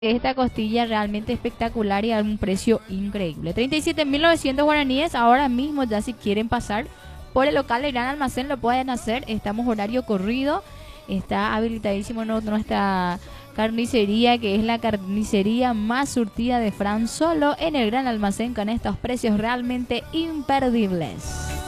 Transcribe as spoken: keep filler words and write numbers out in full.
Esta costilla realmente espectacular y a un precio increíble. treinta y siete mil novecientos guaraníes. Ahora mismo ya si quieren pasar por el local de Gran Almacén lo pueden hacer. Estamos horario corrido. Está habilitadísimo nuestra carnicería, que es la carnicería más surtida de Fran, solo en el Gran Almacén, con estos precios realmente imperdibles.